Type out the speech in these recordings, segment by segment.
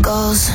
goes.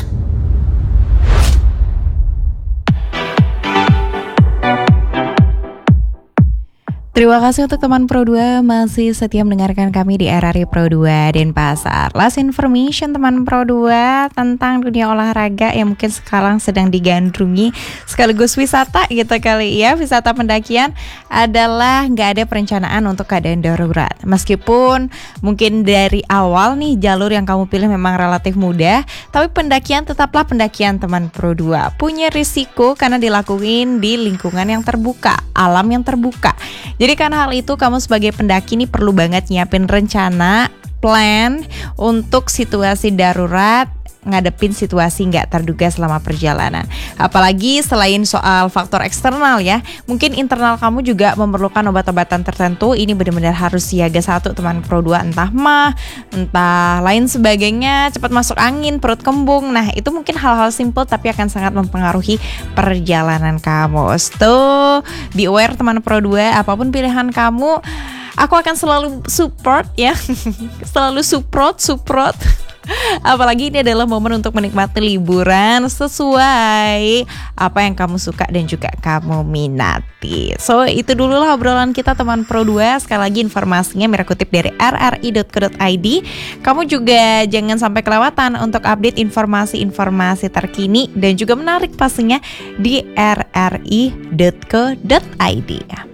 Terima kasih untuk teman Pro 2 masih setia mendengarkan kami di RRI Pro 2 Denpasar. Last information teman Pro 2 tentang dunia olahraga yang mungkin sekarang sedang digandrungi sekaligus wisata gitu kali ya. Wisata pendakian adalah nggak ada perencanaan untuk keadaan darurat. Meskipun mungkin dari awal nih jalur yang kamu pilih memang relatif mudah, tapi pendakian tetaplah pendakian teman Pro 2. Punya risiko karena dilakuin di lingkungan yang terbuka, alam yang terbuka. Jadi karena hal itu kamu sebagai pendaki ini perlu banget nyiapin rencana, plan untuk situasi darurat, ngadepin situasi nggak terduga selama perjalanan. Apalagi selain soal faktor eksternal ya, mungkin internal kamu juga memerlukan obat-obatan tertentu. Ini benar-benar harus siaga satu teman Pro 2, entah mah, entah lain sebagainya, cepat masuk angin, perut kembung. Nah itu mungkin hal-hal simple tapi akan sangat mempengaruhi perjalanan kamu. So, be aware teman Pro 2, apapun pilihan kamu, aku akan selalu support ya. Selalu support. Apalagi ini adalah momen untuk menikmati liburan sesuai apa yang kamu suka dan juga kamu minati. So itu dulu lah obrolan kita teman Pro 2. Sekali lagi informasinya Mira kutip dari rri.co.id. Kamu juga jangan sampai kelewatan untuk update informasi-informasi terkini dan juga menarik pastinya di rri.co.id.